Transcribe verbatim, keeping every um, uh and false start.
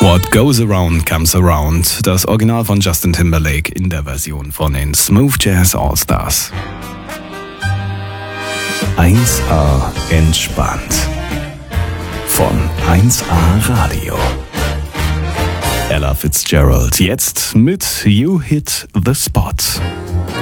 What Goes Around Comes Around, das Original von Justin Timberlake in der Version von den Smooth Jazz All-Stars. eins A entspannt von eins A Radio. Ella Fitzgerald jetzt mit You Hit the Spot.